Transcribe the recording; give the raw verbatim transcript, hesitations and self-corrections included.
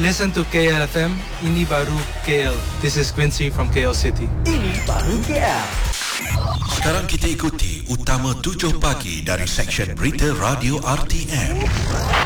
Listen to K L F M. Ini baru K L. This is Quincy from K L City. Ini baru K L. Sekarang kita ikuti Utama tujuh Pagi dari Seksyen Berita Radio R T M.